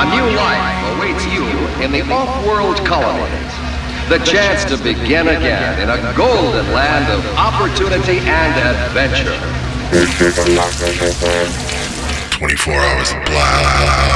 A new life awaits you in the off-world colonies. The chance to begin again in a golden land of opportunity and adventure. 24 hours of blah.